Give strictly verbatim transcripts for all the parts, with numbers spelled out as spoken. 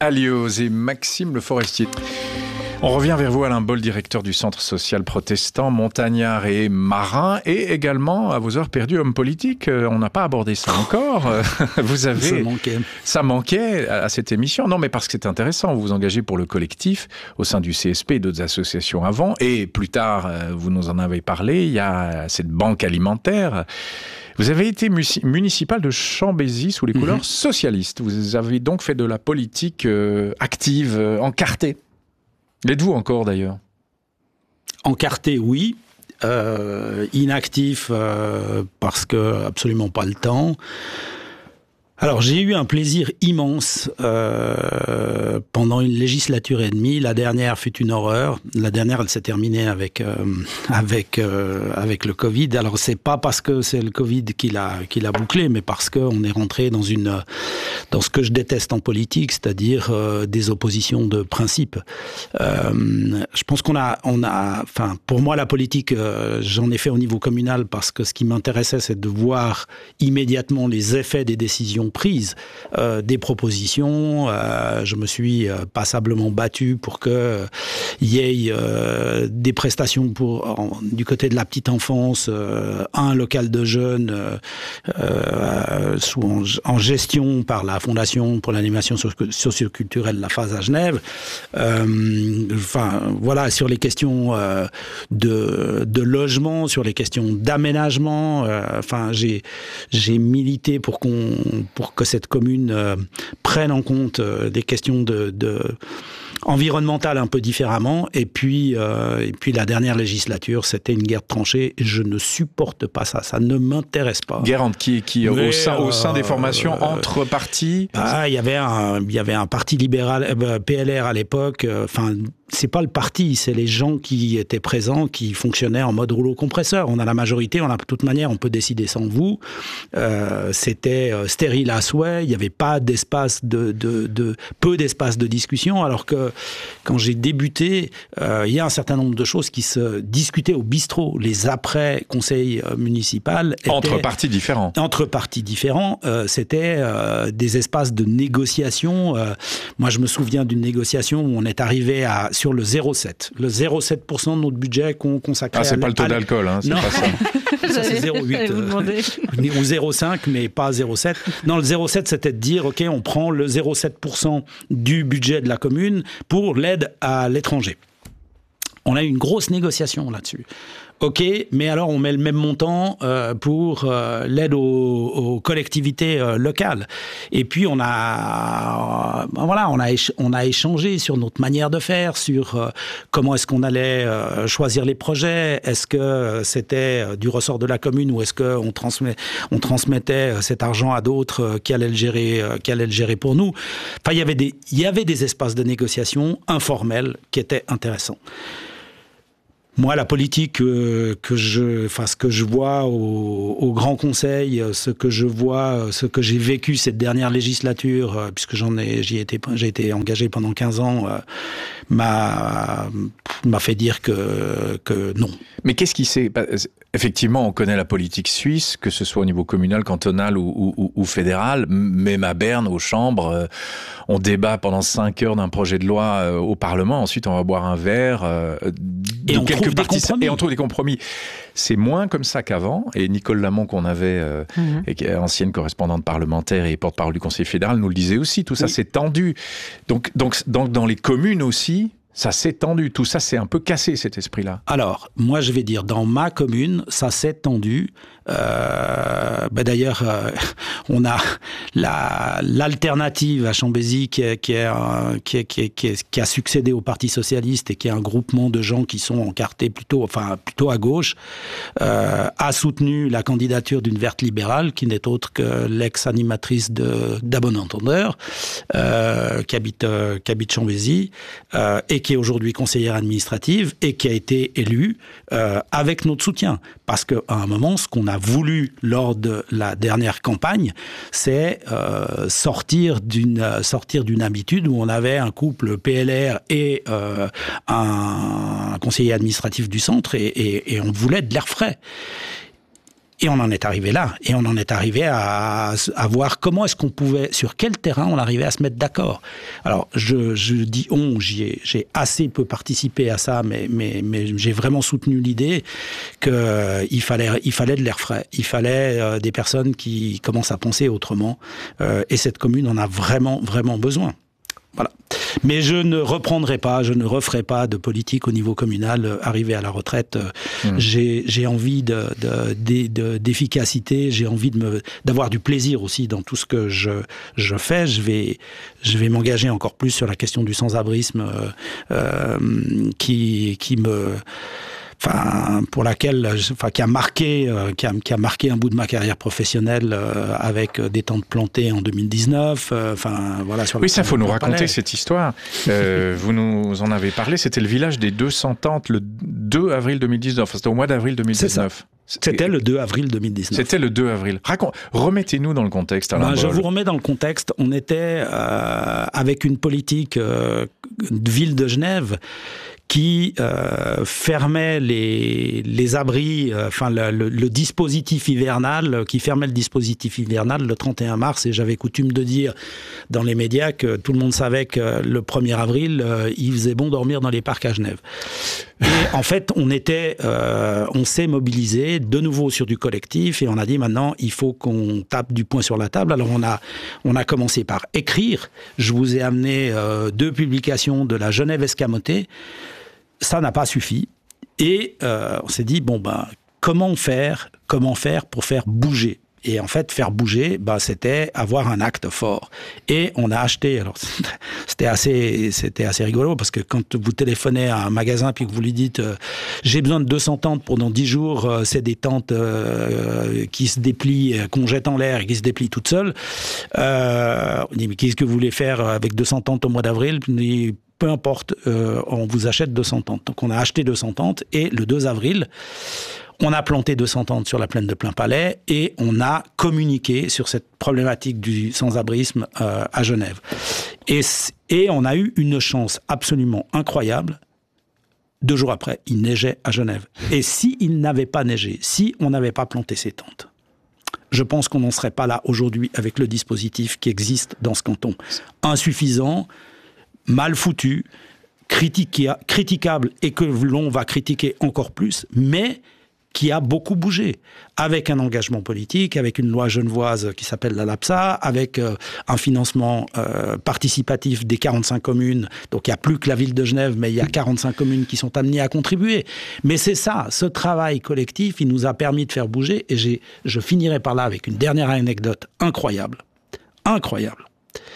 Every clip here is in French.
Alioz et Maxime Le Forestier. On revient vers vous, Alain Boll, directeur du Centre social protestant, montagnard et marin, et également, à vos heures perdues, homme politique. On n'a pas abordé ça encore. Vous avez... Ça manquait. Ça manquait à cette émission. Non, mais parce que c'est intéressant. Vous vous engagez pour le collectif au sein du C S P et d'autres associations avant. Et plus tard, vous nous en avez parlé, il y a cette banque alimentaire. Vous avez été municipal de Chambésy sous les couleurs mmh. socialistes. Vous avez donc fait de la politique euh, active, euh, encartée. L'êtes-vous encore d'ailleurs ? Encarté, oui. Euh, inactif, euh, parce que absolument pas le temps. Alors, j'ai eu un plaisir immense euh, pendant une législature et demie. La dernière fut une horreur. La dernière, elle s'est terminée avec euh, avec euh, avec le Covid. Alors, c'est pas parce que c'est le Covid qui l'a qui l'a bouclé, mais parce que on est rentré dans une dans ce que je déteste en politique, c'est-à-dire euh, des oppositions de principe. Euh, je pense qu'on a on a, enfin, pour moi, la politique, euh, j'en ai fait au niveau communal parce que ce qui m'intéressait, c'est de voir immédiatement les effets des décisions prises, euh, des propositions. Euh, je me suis euh, passablement battu pour que euh, y ait euh, des prestations pour en, du côté de la petite enfance, euh, un local de jeunes euh, euh, sous, en, en gestion par la Fondation pour l'animation socioculturelle La Phase à Genève. Euh, enfin, voilà, sur les questions euh, de, de logement, sur les questions d'aménagement. Euh, enfin, j'ai j'ai milité pour qu'on pour que cette commune euh, prenne en compte euh, des questions de, de environnementales un peu différemment. Et puis, euh, et puis la dernière législature, c'était une guerre de tranchées. Je ne supporte pas ça. Ça ne m'intéresse pas. Guerre entre qui, qui au, sein, au sein des formations, euh, entre partis. Ah, il y avait un, il y avait un parti libéral, euh, P L R à l'époque. Enfin. Euh, c'est pas le parti, c'est les gens qui étaient présents, qui fonctionnaient en mode rouleau compresseur. On a la majorité, on a de toute manière, on peut décider sans vous. Euh, c'était stérile à souhait. Il n'y avait pas d'espace de, de, de peu d'espace de discussion. Alors que quand j'ai débuté, euh, il y a un certain nombre de choses qui se discutaient au bistrot. Les après conseils euh, municipaux entre partis différents. Entre partis différents, euh, c'était euh, des espaces de négociation. Euh, moi, je me souviens d'une négociation où on est arrivé à sur le zéro virgule sept. Le zéro virgule sept pour cent de notre budget qu'on consacrait à... Ah, c'est à pas le taux d'alcool, hein, c'est non. pas ça. Ça, c'est zéro virgule huit. Euh, ou zéro virgule cinq, mais pas zéro virgule sept. Non, le zéro virgule sept, c'était de dire, OK, on prend le zéro virgule sept pour cent du budget de la commune pour l'aide à l'étranger. On a eu une grosse négociation là-dessus. OK, mais alors on met le même montant euh, pour euh, l'aide aux, aux collectivités euh, locales. Et puis on a, euh, voilà, on a, éch- on a échangé sur notre manière de faire, sur euh, comment est-ce qu'on allait euh, choisir les projets. Est-ce que c'était du ressort de la commune ou est-ce qu'on transmet, on transmettait cet argent à d'autres euh, qui allaient le gérer, euh, qui allaient le gérer pour nous. Enfin, il y avait des, il y avait des espaces de négociation informels qui étaient intéressants. Moi, la politique euh, que je, enfin, ce que je vois au, au Grand Conseil, ce que je vois, ce que j'ai vécu cette dernière législature, euh, puisque j'en ai, j'y ai été, j'ai été engagé pendant quinze ans, euh, m'a, m'a fait dire que, que non. Mais qu'est-ce qui s'est... Effectivement, on connaît la politique suisse, que ce soit au niveau communal, cantonal ou, ou, ou fédéral. Même à Berne, aux chambres, euh, on débat pendant cinq heures d'un projet de loi euh, au Parlement. Ensuite, on va boire un verre. Euh, et on trouve des compromis. Et on trouve des compromis. C'est moins comme ça qu'avant. Et Nicole Lamont, qu'on avait, euh, mmh. et qui est ancienne correspondante parlementaire et porte-parole du Conseil fédéral, nous le disait aussi. Tout ça, oui. s'est tendu. Donc, donc, donc, dans les communes aussi, ça s'est tendu, tout ça s'est un peu cassé, cet esprit-là. Alors, moi je vais dire, dans ma commune, ça s'est tendu. Euh, ben d'ailleurs, euh, on a la, l'alternative à Chambésy qui, est, qui, est, euh, qui, est, qui, est, qui, est, qui a succédé au Parti socialiste et qui est un groupement de gens qui sont encartés plutôt, enfin, plutôt à gauche, euh, a soutenu la candidature d'une verte libérale qui n'est autre que l'ex-animatrice de, d'À bon entendeur, euh, qui habite, euh, qui habite Chambésy, euh, et qui est aujourd'hui conseillère administrative et qui a été élue euh, avec notre soutien. Parce qu'à un moment, ce qu'on a voulu lors de la dernière campagne, c'est euh, sortir d'une euh, sortir d'une habitude où on avait un couple P L R et euh, un, un conseiller administratif du centre et, et, et on voulait de l'air frais. Et on en est arrivé là. Et on en est arrivé à, à voir comment est-ce qu'on pouvait, sur quel terrain on arrivait à se mettre d'accord. Alors, je, je dis on, j'y ai, j'ai assez peu participé à ça, mais, mais, mais j'ai vraiment soutenu l'idée qu'il euh, fallait, il fallait de l'air frais. Il fallait euh, des personnes qui commencent à penser autrement. Euh, et cette commune en a vraiment, vraiment besoin. Voilà. Mais je ne reprendrai pas, je ne referai pas de politique au niveau communal. Euh, arrivé à la retraite, euh, mmh. j'ai, j'ai envie de, de, de, de, d'efficacité, j'ai envie de me, d'avoir du plaisir aussi dans tout ce que je, je fais. Je vais, je vais m'engager encore plus sur la question du sans-abrisme euh, euh, qui, qui me... Enfin, pour laquelle, enfin, qui a marqué, euh, qui, a, qui a marqué un bout de ma carrière professionnelle euh, avec des tentes plantées en deux mille dix-neuf. Euh, enfin, voilà. Sur oui, ça faut nous raconter cette histoire. Euh, vous nous en avez parlé. C'était le village des deux cents tentes le deux avril deux mille dix-neuf. Enfin, c'était au mois d'avril deux mille dix-neuf. C'était le deux avril deux mille dix-neuf. C'était le deux avril. Racon... Remettez-nous dans le contexte, Alain ben, Boll. Je vous remets dans le contexte. On était euh, avec une politique euh, de ville de Genève qui euh, fermait les, les abris, euh, enfin le, le, le dispositif hivernal, qui fermait le dispositif hivernal le trente et un mars. Et j'avais coutume de dire dans les médias que tout le monde savait que le premier avril, euh, il faisait bon dormir dans les parcs à Genève. Et en fait, on était, euh, on s'est mobilisé de nouveau sur du collectif et on a dit maintenant, il faut qu'on tape du poing sur la table. Alors on a, on a commencé par écrire. Je vous ai amené euh, deux publications de la Genève escamotée. Ça n'a pas suffi. Et euh, on s'est dit, bon, ben, comment faire, comment faire pour faire bouger ? Et en fait, faire bouger, bah, c'était avoir un acte fort. Et on a acheté, alors c'était assez, c'était assez rigolo, parce que quand vous téléphonez à un magasin puis que vous lui dites euh, j'ai besoin de deux cents tentes pour dans dix jours, euh, c'est des tentes euh, qui se déplient, euh, qu'on jette en l'air et qui se déplient toutes seules. Euh, on dit, mais qu'est-ce que vous voulez faire avec deux cents tentes au mois d'avril ? Puis on dit, peu importe, euh, on vous achète deux cents tentes. Donc on a acheté deux cents tentes et le deux avril, on a planté deux cents tentes sur la plaine de Plainpalais et on a communiqué sur cette problématique du sans-abrisme euh, à Genève. Et, et on a eu une chance absolument incroyable. Deux jours après, il neigeait à Genève. Et s'il n'avait pas neigé, si on n'avait pas planté ces tentes, je pense qu'on n'en serait pas là aujourd'hui avec le dispositif qui existe dans ce canton. Insuffisant, mal foutu, critiqua- critiquable et que l'on va critiquer encore plus, mais qui a beaucoup bougé, avec un engagement politique, avec une loi genevoise qui s'appelle la LAPSA, avec euh, un financement euh, participatif des quarante-cinq communes. Donc il n'y a plus que la ville de Genève, mais il y a quarante-cinq communes qui sont amenées à contribuer. Mais c'est ça, ce travail collectif, il nous a permis de faire bouger. Et j'ai, je finirai par là avec une dernière anecdote incroyable. Incroyable.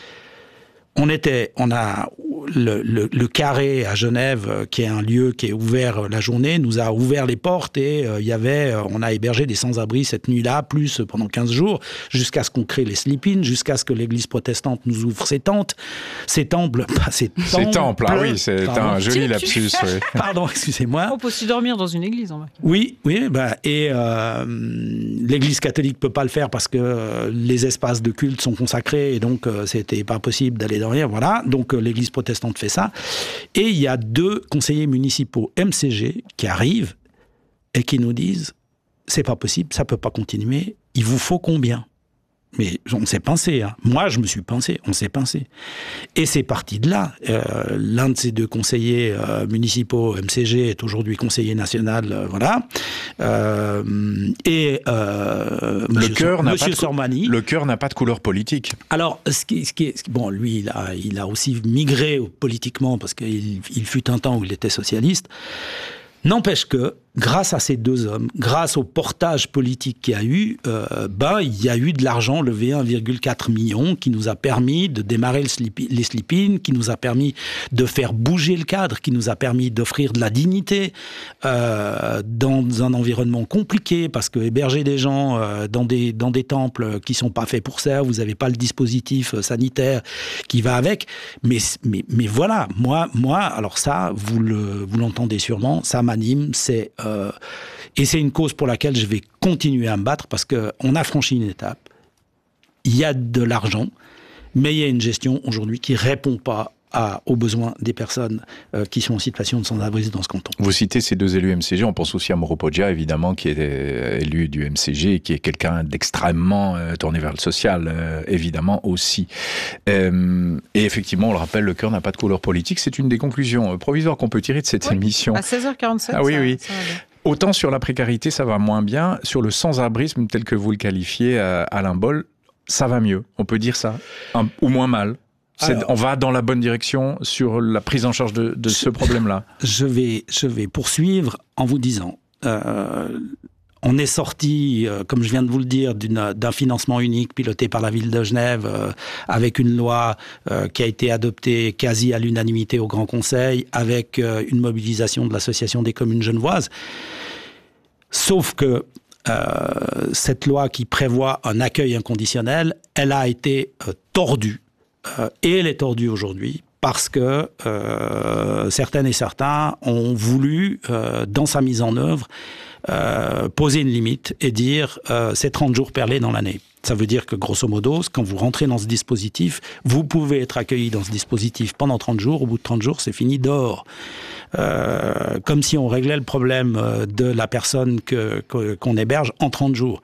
On était, on a le, le, le Carré à Genève, qui est un lieu qui est ouvert la journée, nous a ouvert les portes et il euh, y avait, on a hébergé des sans-abri cette nuit-là, plus pendant quinze jours, jusqu'à ce qu'on crée les sleep-in, jusqu'à ce que l'église protestante nous ouvre ses tentes, ses temples, pas ses temples. Ses temples, ah oui, c'est pardon. Un joli tu, lapsus. Tu... Oui. Pardon, excusez-moi. On peut aussi dormir dans une église, en vrai. Oui, oui, bah, et euh, l'église catholique peut pas le faire parce que les espaces de culte sont consacrés et donc euh, c'était pas possible d'aller dans rien, voilà. Donc euh, l'église protestante fait ça. Et il y a deux conseillers municipaux M C G qui arrivent et qui nous disent c'est pas possible, ça peut pas continuer, il vous faut combien ? Mais on s'est pincé, hein. Moi je me suis pincé, on s'est pincé. Et c'est parti de là. Euh, l'un de ces deux conseillers euh, municipaux, M C G, est aujourd'hui conseiller national, euh, voilà. Euh, et euh, le cœur n'a Monsieur pas de Sormani. Le cœur n'a pas de couleur politique. Alors, ce qui, ce qui est, bon, lui, il a, il a aussi migré politiquement parce qu'il il fut un temps où il était socialiste. N'empêche que, grâce à ces deux hommes, grâce au portage politique qu'il y a eu, euh, ben, il y a eu de l'argent levé, un virgule quatre million, qui nous a permis de démarrer le slip, les sleep-in, qui nous a permis de faire bouger le cadre, qui nous a permis d'offrir de la dignité euh, dans un environnement compliqué, parce que héberger des gens euh, dans, des, dans des temples qui ne sont pas faits pour ça, vous n'avez pas le dispositif sanitaire qui va avec. Mais, mais, mais voilà, moi, moi, alors ça, vous, le, vous l'entendez sûrement, ça m'anime, c'est... Euh, et c'est une cause pour laquelle je vais continuer à me battre parce qu'on a franchi une étape. Il y a de l'argent, mais il y a une gestion aujourd'hui qui ne répond pas à, aux besoins des personnes euh, qui sont en situation de sans-abrisme dans ce canton. Vous citez ces deux élus M C G, on pense aussi à Mauro Poggia, évidemment, qui est élu du M C G et qui est quelqu'un d'extrêmement euh, tourné vers le social, euh, évidemment aussi. Euh, et effectivement, on le rappelle, le cœur n'a pas de couleur politique. C'est une des conclusions euh, provisoires qu'on peut tirer de cette oui, émission. À seize heures quarante-sept, ah oui, ça, oui. ça va bien. Autant sur la précarité, ça va moins bien. Sur le sans-abrisme, tel que vous le qualifiez, euh, Alain Boll, ça va mieux. On peut dire ça. Un, ou moins mal. Alors, on va dans la bonne direction sur la prise en charge de, de ce problème-là. Je vais, je vais poursuivre en vous disant, euh, on est sorti, euh, comme je viens de vous le dire, d'une, d'un financement unique piloté par la ville de Genève, euh, avec une loi euh, qui a été adoptée quasi à l'unanimité au Grand Conseil, avec euh, une mobilisation de l'Association des communes genevoises. Sauf que euh, cette loi qui prévoit un accueil inconditionnel, elle a été euh, tordue. Euh, et elle est tordue aujourd'hui parce que euh, certaines et certains ont voulu, euh, dans sa mise en œuvre, euh, poser une limite et dire euh, c'est trente jours perlés dans l'année. Ça veut dire que, grosso modo, quand vous rentrez dans ce dispositif, vous pouvez être accueilli dans ce dispositif pendant trente jours. Au bout de trente jours, c'est fini, dehors. Euh, comme si on réglait le problème de la personne que, que, qu'on héberge en trente jours.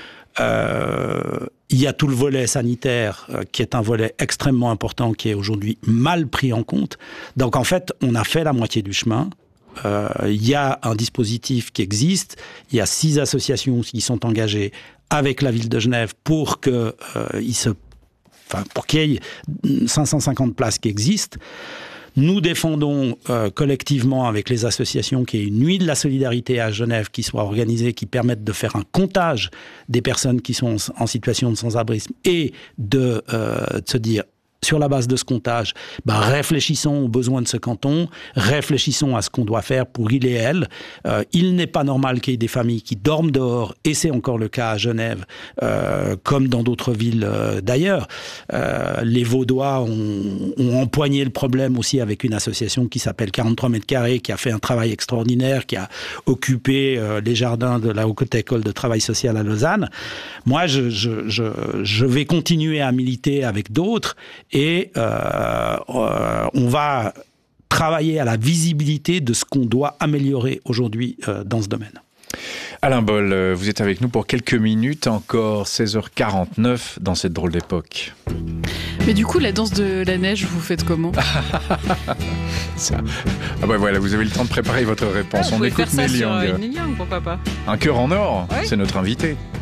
Euh, il y a tout le volet sanitaire euh, qui est un volet extrêmement important qui est aujourd'hui mal pris en compte. Donc en fait, on a fait la moitié du chemin. Euh, il y a un dispositif qui existe. Il y a six associations qui sont engagées avec la ville de Genève pour que euh, il se, enfin pour qu'il y ait cinq cent cinquante places qui existent. Nous défendons euh, collectivement avec les associations qu'il y ait une nuit de la solidarité à Genève qui soit organisée, qui permette de faire un comptage des personnes qui sont en situation de sans-abrisme et de, euh, de se dire, sur la base de ce comptage, ben réfléchissons aux besoins de ce canton, réfléchissons à ce qu'on doit faire pour il et elle. Euh, il n'est pas normal qu'il y ait des familles qui dorment dehors, et c'est encore le cas à Genève, euh, comme dans d'autres villes euh, d'ailleurs. Euh, les Vaudois ont, ont empoigné le problème aussi avec une association qui s'appelle quarante-trois mètres carrés, qui a fait un travail extraordinaire, qui a occupé euh, les jardins de la Haute École de Travail Social à Lausanne. Moi, je, je, je, je vais continuer à militer avec d'autres. Et euh, euh, on va travailler à la visibilité de ce qu'on doit améliorer aujourd'hui euh, dans ce domaine. Alain Boll, vous êtes avec nous pour quelques minutes encore, seize heures quarante-neuf dans cette drôle d'époque. Mais du coup, la danse de la neige, vous faites comment? Ça. Ah bah voilà, vous avez le temps de préparer votre réponse. Ah, on écoute Neil Young. Neil Young. Neil Young, pourquoi pas? Un cœur en or, ouais. C'est notre invité.